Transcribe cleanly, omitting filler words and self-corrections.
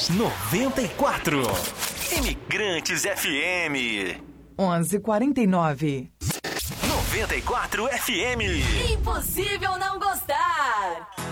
94. Imigrantes FM. 11h49. 94 FM. Impossível não gostar.